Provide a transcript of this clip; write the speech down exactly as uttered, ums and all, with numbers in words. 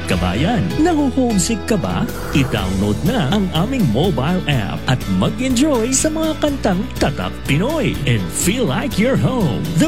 kabayan, nahuhomesick ka ba? I-download na ang aming mobile app at mag-enjoy sa mga kantang Tatak Pinoy and feel like you're home. The